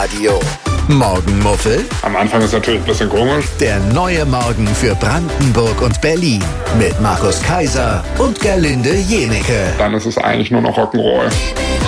Radio. Morgenmuffel, Am Anfang ist natürlich ein bisschen komisch. der neue Morgen für Brandenburg und Berlin. Mit Markus Kaiser und Gerlinde Jenecke. Dann ist es eigentlich nur noch Rock'n'Roll.